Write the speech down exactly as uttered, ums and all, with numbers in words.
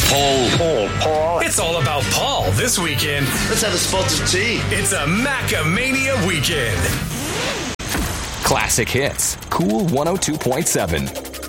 Paul. Paul. Paul. It's all about Paul this weekend. Let's have a spot of tea. It's a Macamania weekend. Classic Hits. Cool one oh two point seven.